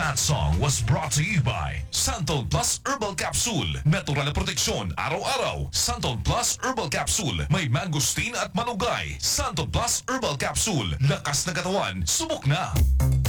That song was brought to you by Santol Plus Herbal Capsule. Natural na proteksyon araw-araw. Santol Plus Herbal Capsule. May mangosteen at malunggay. Santol Plus Herbal Capsule. Lakas na katawan. Subok na!